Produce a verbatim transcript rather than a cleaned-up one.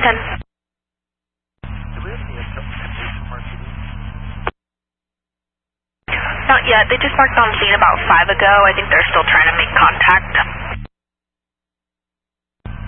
ten. Not yet. They just marked on scene about five ago. I think they're still trying to make contact.